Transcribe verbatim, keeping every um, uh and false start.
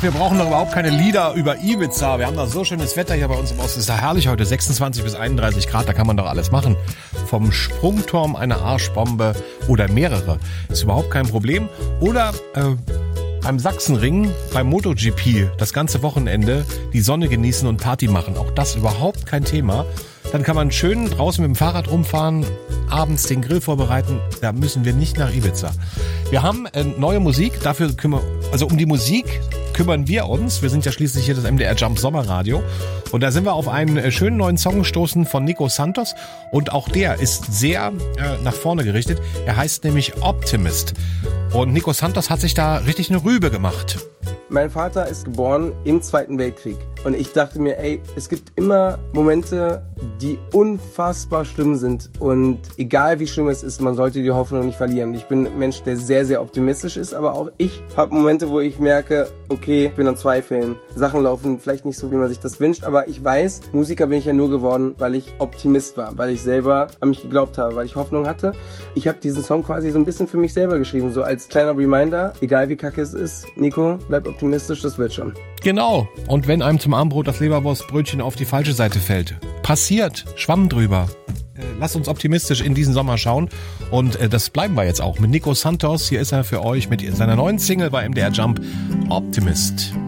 wir brauchen doch überhaupt keine Lieder über Ibiza. Wir haben da so schönes Wetter hier bei uns im Osten. Es ist ja herrlich heute, sechsundzwanzig bis einunddreißig Grad, da kann man doch alles machen. Vom Sprungturm eine Arschbombe oder mehrere, ist überhaupt kein Problem. Oder äh, beim Sachsenring, beim MotoGP, das ganze Wochenende die Sonne genießen und Party machen. Auch das überhaupt kein Thema. Dann kann man schön draußen mit dem Fahrrad rumfahren, abends den Grill vorbereiten. Da müssen wir nicht nach Ibiza. Wir haben äh, neue Musik, dafür kümmern, also um die Musik kümmern wir uns. Wir sind ja schließlich hier das M D R Jump Sommerradio. Und da sind wir auf einen äh, schönen neuen Song gestoßen von Nico Santos. Und auch der ist sehr äh, nach vorne gerichtet. Er heißt nämlich Optimist. Und Nico Santos hat sich da richtig eine Rübe gemacht. Mein Vater ist geboren im Zweiten Weltkrieg. Und ich dachte mir, ey, es gibt immer Momente, die unfassbar schlimm sind. Und egal wie schlimm es ist, man sollte die Hoffnung nicht verlieren. Ich bin ein Mensch, der sehr, sehr optimistisch ist. Aber auch ich habe Momente, wo ich merke, okay, ich bin am Zweifeln. Sachen laufen vielleicht nicht so, wie man sich das wünscht. Aber ich weiß, Musiker bin ich ja nur geworden, weil ich Optimist war. Weil ich selber an mich geglaubt habe, weil ich Hoffnung hatte. Ich habe diesen Song quasi so ein bisschen für mich selber geschrieben. So als kleiner Reminder, egal wie kacke es ist, Nico, bleib optimistisch, das wird schon. Genau. Und wenn einem zum Abendbrot das Leberwurstbrötchen auf die falsche Seite fällt, passiert, Schwamm drüber. Äh, lasst uns optimistisch in diesen Sommer schauen. Und äh, das bleiben wir jetzt auch mit Nico Santos. Hier ist er für euch mit seiner neuen Single bei M D R Jump, Optimist.